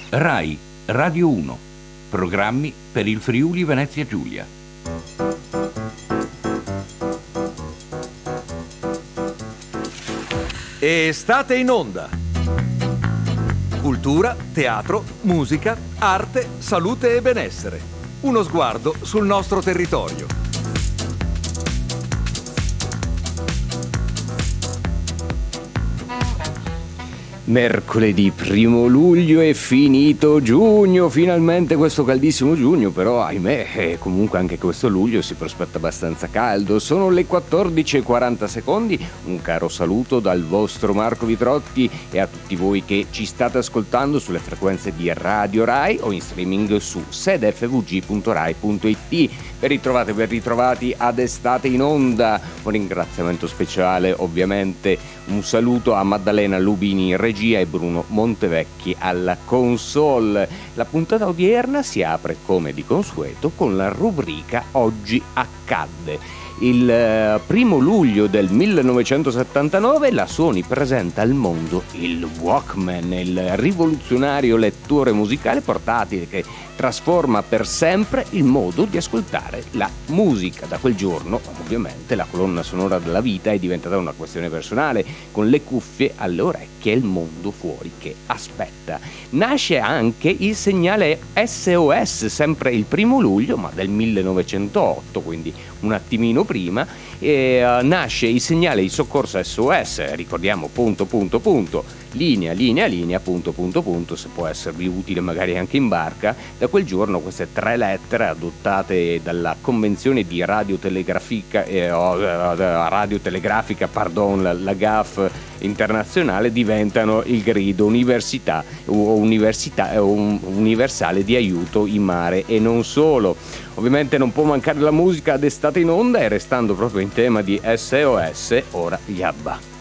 RAI Radio 1. Programmi per il Friuli Venezia Giulia. E state in onda. Cultura, teatro, musica, arte, salute e benessere. Uno sguardo sul nostro territorio. Mercoledì 1 luglio è finito giugno, finalmente questo caldissimo giugno, però ahimè comunque anche questo luglio si prospetta abbastanza caldo. Sono le 14:40, un caro saluto dal vostro Marco Vitrotti e a tutti voi che ci state ascoltando sulle frequenze di Radio Rai o in streaming su sedfvg.rai.it. Ben ritrovati ad Estate in Onda. Un ringraziamento speciale, ovviamente, un saluto a Maddalena Lubini in regia e Bruno Montevecchi alla console. La puntata odierna si apre come di consueto con la rubrica Oggi accadde. Il 1 luglio del 1979 la Sony presenta al mondo il Walkman, il rivoluzionario lettore musicale portatile che trasforma per sempre il modo di ascoltare la musica. Da quel giorno, ovviamente, la colonna sonora della vita è diventata una questione personale, con le cuffie alle orecchie e il mondo fuori che aspetta. Nasce anche il segnale SOS, sempre il 1 luglio, ma del 1908, quindi un attimino prima, nasce il segnale di soccorso SOS, ricordiamo punto, linea, punto, se può esservi utile magari anche in barca. Da quel giorno queste 3 lettere adottate dalla Convenzione di Radiotelegrafica, la GAF internazionale, diventano il grido universale di aiuto in mare e non solo. Ovviamente non può mancare la musica ad Estate in Onda e restando proprio in tema di SOS, ora gli ABBA.